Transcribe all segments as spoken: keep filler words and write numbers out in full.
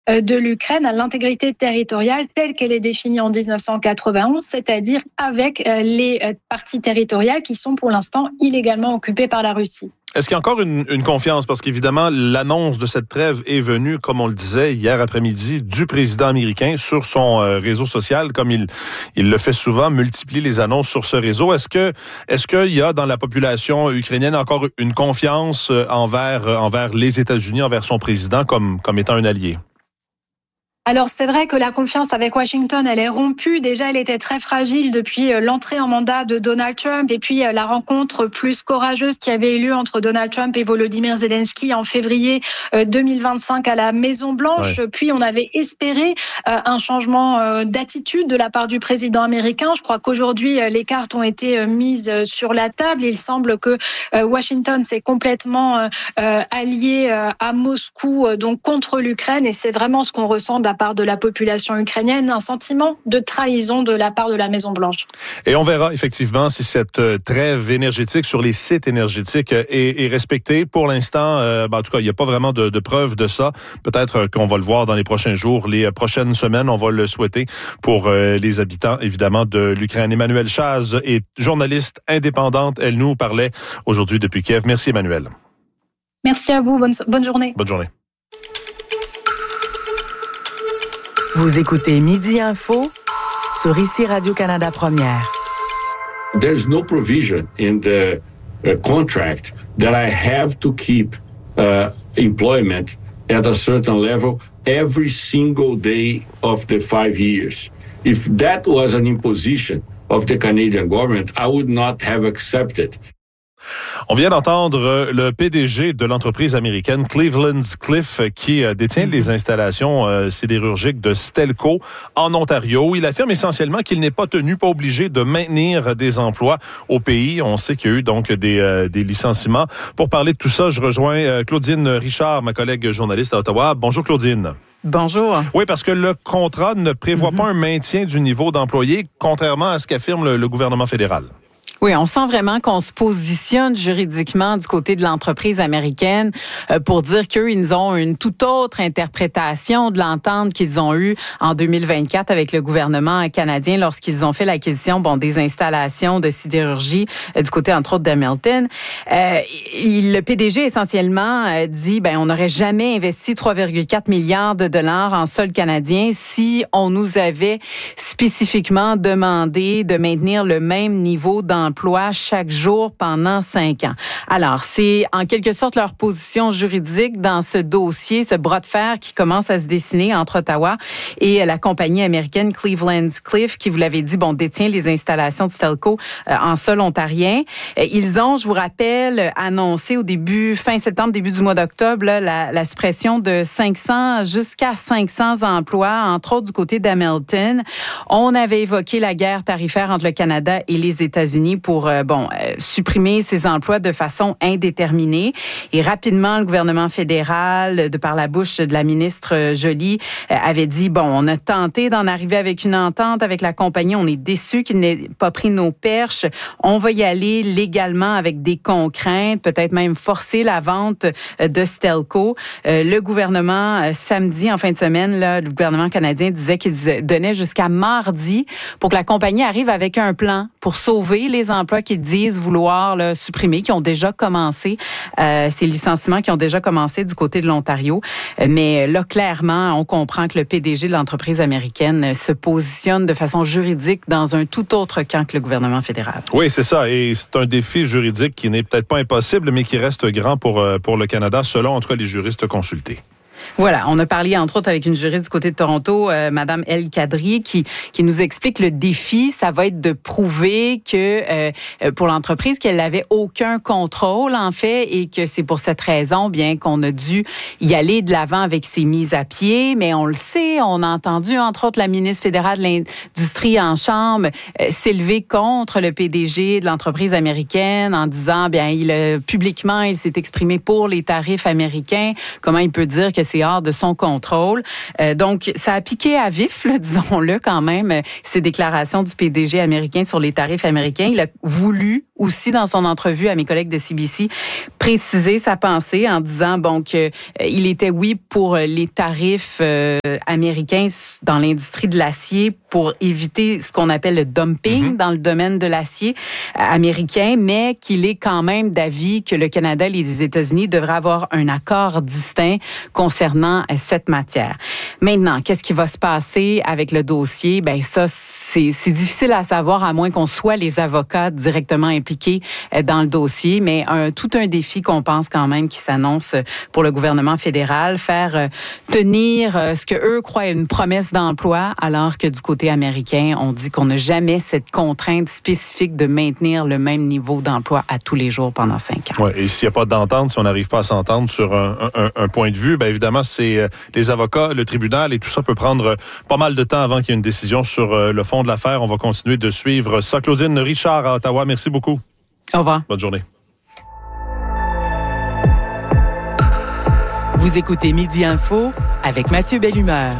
de l'Ukraine à l'intégrité territoriale telle qu'elle est définie en dix-neuf cent quatre-vingt-onze, c'est-à-dire avec les parties territoriales qui sont pour l'instant illégalement occupées par la Russie. Est-ce qu'il y a encore une, une confiance? Parce qu'évidemment, l'annonce de cette trêve est venue, comme on le disait hier après-midi, du président américain sur son euh, réseau social, comme il, il le fait souvent, multiplie les annonces sur ce réseau. Est-ce que, est-ce qu'il y a dans la population ukrainienne encore une confiance envers, envers les États-Unis, envers son président comme, comme étant un allié? Alors c'est vrai que la confiance avec Washington, elle est rompue. Déjà, elle était très fragile depuis l'entrée en mandat de Donald Trump et puis la rencontre plus courageuse qui avait eu lieu entre Donald Trump et Volodymyr Zelensky en février deux mille vingt-cinq à la Maison-Blanche. Ouais. Puis on avait espéré un changement d'attitude de la part du président américain. Je crois qu'aujourd'hui, les cartes ont été mises sur la table. Il semble que Washington s'est complètement allié à Moscou, donc contre l'Ukraine, et c'est vraiment ce qu'on ressent de la part de la population ukrainienne, un sentiment de trahison de la part de la Maison-Blanche. Et on verra effectivement si cette trêve énergétique sur les sites énergétiques est, est respectée. Pour l'instant, euh, ben en tout cas, il n'y a pas vraiment de, de preuve de ça. Peut-être qu'on va le voir dans les prochains jours, les prochaines semaines, on va le souhaiter pour euh, les habitants, évidemment, de l'Ukraine. Emmanuelle Chaz est journaliste indépendante. Elle nous parlait aujourd'hui depuis Kiev. Merci, Emmanuelle. Merci à vous. Bonne, bonne journée. Bonne journée. Vous écoutez Midi Info sur ici Radio-Canada Première. There's no provision in the uh, contract that I have to keep uh, employment at a certain level every single day of the five years. If that was an imposition of the Canadian government, I would not have accepted. On vient d'entendre le P D G de l'entreprise américaine Cleveland-Cliffs qui détient les installations sidérurgiques de Stelco en Ontario. Il affirme essentiellement qu'il n'est pas tenu, pas obligé de maintenir des emplois au pays. On sait qu'il y a eu donc des, des licenciements. Pour parler de tout ça, je rejoins Claudine Richard, ma collègue journaliste à Ottawa. Bonjour Claudine. Bonjour. Oui, parce que le contrat ne prévoit mm-hmm. pas un maintien du niveau d'employés, contrairement à ce qu'affirme le, le gouvernement fédéral. Oui, on sent vraiment qu'on se positionne juridiquement du côté de l'entreprise américaine pour dire qu'eux, ils ont une toute autre interprétation de l'entente qu'ils ont eue en deux mille vingt-quatre avec le gouvernement canadien lorsqu'ils ont fait l'acquisition bon, des installations de sidérurgie du côté, entre autres, d'Hamilton. Euh, il, le P D G, essentiellement, dit ben on n'aurait jamais investi trois virgule quatre milliards de dollars en sol canadien si on nous avait spécifiquement demandé de maintenir le même niveau d'emploi emploi chaque jour pendant cinq ans. Alors, c'est en quelque sorte leur position juridique dans ce dossier, ce bras de fer qui commence à se dessiner entre Ottawa et la compagnie américaine Cleveland-Cliffs, qui, vous l'avez dit, bon, détient les installations de Stelco euh, en sol ontarien. Ils ont, je vous rappelle, annoncé au début, fin septembre, début du mois d'octobre, là, la, la suppression de cinq cents jusqu'à cinq cents emplois, entre autres du côté d'Hamilton. On avait évoqué la guerre tarifaire entre le Canada et les États-Unis pour euh, bon euh, supprimer ces emplois de façon indéterminée. Et rapidement, le gouvernement fédéral, de par la bouche de la ministre Joly, euh, avait dit, bon, on a tenté d'en arriver avec une entente avec la compagnie, on est déçus qu'il n'ait pas pris nos perches, on va y aller légalement avec des contraintes, peut-être même forcer la vente de Stelco. Euh, le gouvernement, euh, samedi, en fin de semaine, là, le gouvernement canadien disait qu'il donnait jusqu'à mardi pour que la compagnie arrive avec un plan pour sauver les emplois qu'ils disent vouloir là, supprimer, qui ont déjà commencé, euh, ces licenciements qui ont déjà commencé du côté de l'Ontario. Mais là, clairement, on comprend que le P D G de l'entreprise américaine se positionne de façon juridique dans un tout autre camp que le gouvernement fédéral. Oui, c'est ça. Et c'est un défi juridique qui n'est peut-être pas impossible, mais qui reste grand pour, pour le Canada, selon en tout cas les juristes consultés. Voilà, on a parlé entre autres avec une juriste du côté de Toronto, euh, Madame El Kadri, qui qui nous explique le défi, ça va être de prouver que euh, pour l'entreprise qu'elle n'avait aucun contrôle en fait et que c'est pour cette raison bien qu'on a dû y aller de l'avant avec ces mises à pied. Mais on le sait, on a entendu entre autres la ministre fédérale de l'Industrie en chambre euh, s'élever contre le P D G de l'entreprise américaine en disant bien il euh, publiquement il s'est exprimé pour les tarifs américains. Comment il peut dire que c'est c'est hors de son contrôle. Euh, donc, ça a piqué à vif, là, disons-le quand même, ces déclarations du P D G américain sur les tarifs américains. Il a voulu aussi, dans son entrevue à mes collègues de C B C, préciser sa pensée en disant bon que euh, il était oui pour les tarifs euh, américains dans l'industrie de l'acier pour éviter ce qu'on appelle le dumping mm-hmm. dans le domaine de l'acier euh, américain, mais qu'il est quand même d'avis que le Canada et les États-Unis devraient avoir un accord distinct concernant euh, cette matière. Maintenant, qu'est-ce qui va se passer avec le dossier? Ben ça, C'est, c'est difficile à savoir, à moins qu'on soit les avocats directement impliqués dans le dossier, mais un, tout un défi qu'on pense quand même qui s'annonce pour le gouvernement fédéral, faire tenir ce que eux croient une promesse d'emploi, alors que du côté américain, on dit qu'on n'a jamais cette contrainte spécifique de maintenir le même niveau d'emploi à tous les jours pendant cinq ans. Ouais, et s'il n'y a pas d'entente, si on n'arrive pas à s'entendre sur un, un, un point de vue, bien évidemment, c'est les avocats, le tribunal et tout ça peut prendre pas mal de temps avant qu'il y ait une décision sur le fond de l'affaire. On va continuer de suivre ça. Claudine Richard à Ottawa, merci beaucoup. Au revoir. Bonne journée. Vous écoutez Midi Info avec Mathieu Bellumeur.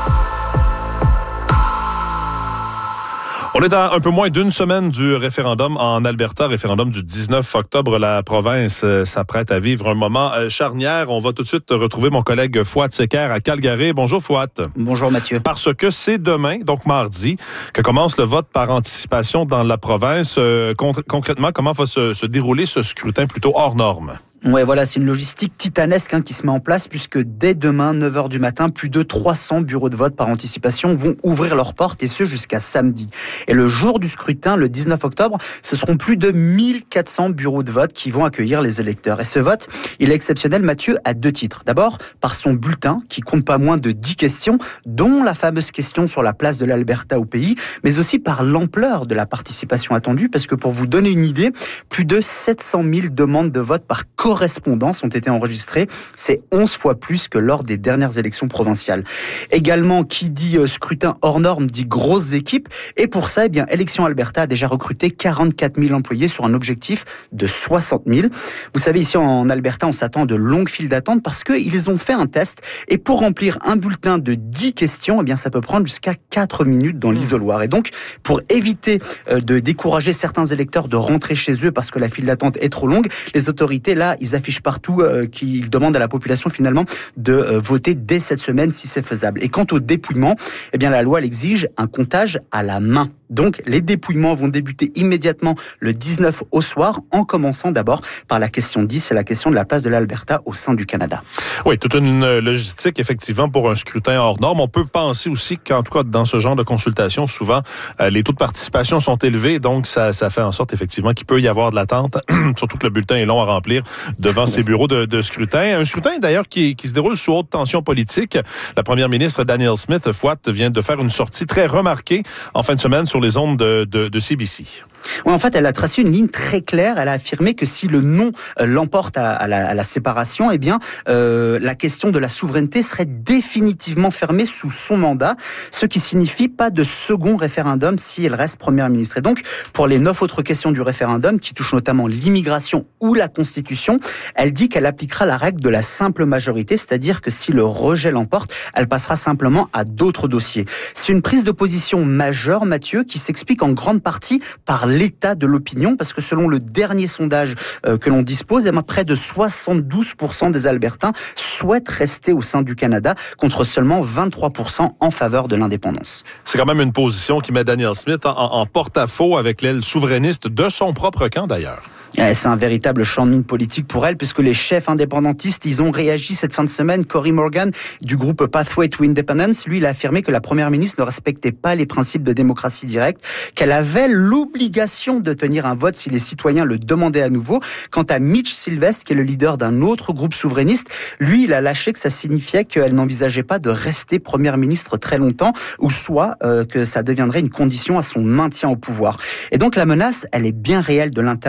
On est à un peu moins d'une semaine du référendum en Alberta, référendum du dix-neuf octobre. La province euh, s'apprête à vivre un moment euh, charnière. On va tout de suite retrouver mon collègue Fouad Secker à Calgary. Bonjour Fouad. Bonjour Mathieu. Parce que c'est demain, donc mardi, que commence le vote par anticipation dans la province. Euh, con- concrètement, comment va se, se dérouler ce scrutin plutôt hors norme? Ouais, voilà, c'est une logistique titanesque hein, qui se met en place puisque dès demain, neuf heures du matin, plus de trois cents bureaux de vote par anticipation vont ouvrir leurs portes et ce jusqu'à samedi. Et le jour du scrutin, le dix-neuf octobre, ce seront plus de mille quatre cents bureaux de vote qui vont accueillir les électeurs. Et ce vote, il est exceptionnel, Mathieu, à deux titres. D'abord, par son bulletin qui compte pas moins de dix questions, dont la fameuse question sur la place de l'Alberta au pays, mais aussi par l'ampleur de la participation attendue parce que pour vous donner une idée, plus de sept cent mille demandes de vote par correspondances ont été enregistrées. C'est onze fois plus que lors des dernières élections provinciales. Également, qui dit euh, scrutin hors norme dit grosses équipes. Et pour ça, eh bien, Élections Alberta a déjà recruté quarante-quatre mille employés sur un objectif de soixante mille. Vous savez, ici en Alberta, on s'attend à de longues files d'attente parce qu'ils ont fait un test. Et pour remplir un bulletin de dix questions, eh bien, ça peut prendre jusqu'à quatre minutes dans l'isoloir. Et donc, pour éviter euh, de décourager certains électeurs de rentrer chez eux parce que la file d'attente est trop longue, les autorités, là, ils affichent partout euh, qu'ils demandent à la population finalement de euh, voter dès cette semaine si c'est faisable. Et quant au dépouillement, eh bien la loi elle exige un comptage à la main. Donc les dépouillements vont débuter immédiatement le dix-neuf au soir, en commençant d'abord par la question dix, c'est la question de la place de l'Alberta au sein du Canada. Oui, toute une logistique effectivement pour un scrutin hors norme. On peut penser aussi qu'en tout cas dans ce genre de consultation, souvent euh, les taux de participation sont élevés, donc ça, ça fait en sorte effectivement qu'il peut y avoir de l'attente, surtout que le bulletin est long à remplir devant ces bureaux de, de scrutin. Un scrutin d'ailleurs qui, qui se déroule sous haute tension politique. La première ministre Danielle Smith, Fouad, vient de faire une sortie très remarquée en fin de semaine sur les ondes de, de, de C B C. Oui, en fait, elle a tracé une ligne très claire. Elle a affirmé que si le non euh, l'emporte à, à, la, à la séparation, eh bien, euh, la question de la souveraineté serait définitivement fermée sous son mandat, ce qui signifie pas de second référendum si elle reste première ministre. Et donc, pour les neuf autres questions du référendum, qui touchent notamment l'immigration ou la Constitution, elle dit qu'elle appliquera la règle de la simple majorité, c'est-à-dire que si le rejet l'emporte, elle passera simplement à d'autres dossiers. C'est une prise de position majeure, Mathieu, qui s'explique en grande partie par l'état de l'opinion, parce que selon le dernier sondage euh, que l'on dispose, eh bien, près de soixante-douze pour cent des Albertains souhaitent rester au sein du Canada, contre seulement vingt-trois pour cent en faveur de l'indépendance. C'est quand même une position qui met Danielle Smith en, en porte-à-faux avec l'aile souverainiste de son propre camp d'ailleurs. C'est un véritable champ de mine politique pour elle, puisque les chefs indépendantistes, ils ont réagi cette fin de semaine. Cory Morgan, du groupe Pathway to Independence, lui, il a affirmé que la première ministre ne respectait pas les principes de démocratie directe, qu'elle avait l'obligation de tenir un vote si les citoyens le demandaient à nouveau. Quant à Mitch Sylvestre, qui est le leader d'un autre groupe souverainiste, lui, il a lâché que ça signifiait qu'elle n'envisageait pas de rester première ministre très longtemps, ou soit euh, que ça deviendrait une condition à son maintien au pouvoir. Et donc la menace, elle est bien réelle de l'intérieur, parce que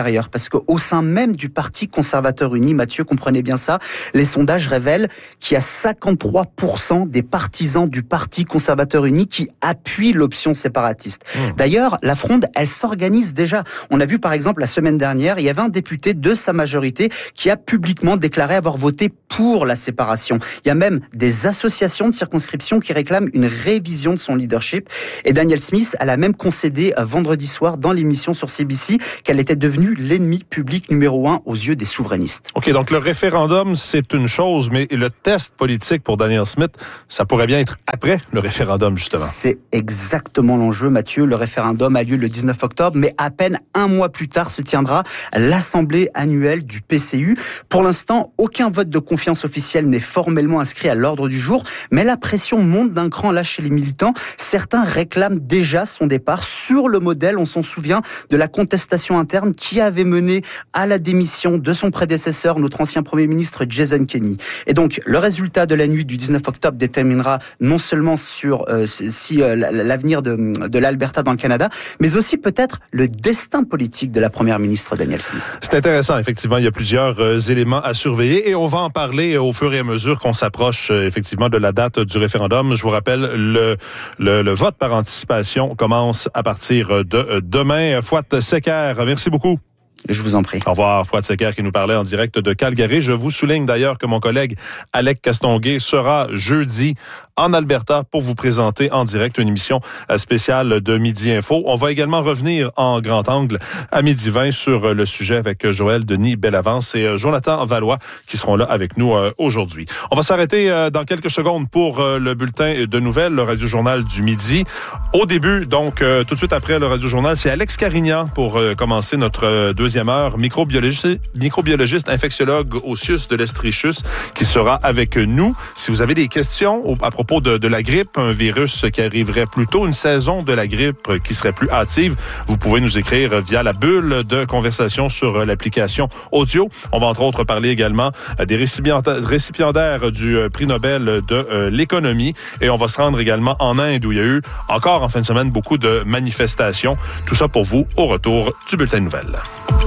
qu'au sein même du Parti conservateur uni, Mathieu, comprenez bien ça, les sondages révèlent qu'il y a cinquante-trois pour cent des partisans du Parti conservateur uni qui appuient l'option séparatiste. Mmh. D'ailleurs, la fronde, elle s'organise déjà. On a vu par exemple la semaine dernière, il y avait un député de sa majorité qui a publiquement déclaré avoir voté pour la séparation. Il y a même des associations de circonscription qui réclament une révision de son leadership. Et Danielle Smith, elle a même concédé vendredi soir dans l'émission sur C B C qu'elle était devenue l'ennemi public numéro un aux yeux des souverainistes. OK, donc le référendum, c'est une chose, mais le test politique pour Danielle Smith, ça pourrait bien être après le référendum, justement. C'est exactement l'enjeu, Mathieu. Le référendum a lieu le dix-neuf octobre, mais à peine un mois plus tard se tiendra l'assemblée annuelle du P C U. Pour l'instant, aucun vote de confiance officiel n'est formellement inscrit à l'ordre du jour, mais la pression monte d'un cran là chez les militants. Certains réclament déjà son départ sur le modèle, on s'en souvient, de la contestation interne qui avait mené à la démission de son prédécesseur, notre ancien Premier ministre Jason Kenney. Et donc, le résultat de la nuit du dix-neuf octobre déterminera non seulement sur euh, si euh, l'avenir de, de l'Alberta dans le Canada, mais aussi peut-être le destin politique de la première ministre Danielle Smith. C'est intéressant, effectivement. Il y a plusieurs euh, éléments à surveiller et on va en parler au fur et à mesure qu'on s'approche euh, effectivement de la date du référendum. Je vous rappelle, le, le, le vote par anticipation commence à partir de euh, demain. Fouad Secker, merci beaucoup. Je vous en prie. Au revoir, Fouad Secker qui nous parlait en direct de Calgary. Je vous souligne d'ailleurs que mon collègue Alec Castonguay sera jeudi en Alberta pour vous présenter en direct une émission spéciale de Midi Info. On va également revenir en grand angle à midi vingt sur le sujet avec Joël Denis Bellavance et Jonathan Valois qui seront là avec nous aujourd'hui. On va s'arrêter dans quelques secondes pour le bulletin de nouvelles, le Radio-Journal du midi. Au début, donc tout de suite après le Radio-Journal, c'est Alex Carignan pour commencer notre deuxième heure, microbiologiste, microbiologiste infectiologue au C I U S de l'Estrichus qui sera avec nous. Si vous avez des questions à propos de, de la grippe, un virus qui arriverait plus tôt, une saison de la grippe qui serait plus hâtive, vous pouvez nous écrire via la bulle de conversation sur l'application audio. On va entre autres parler également des récipiendaires, récipiendaires du prix Nobel de euh, l'économie et on va se rendre également en Inde où il y a eu encore en fin de semaine beaucoup de manifestations. Tout ça pour vous au retour du bulletin de nouvelles.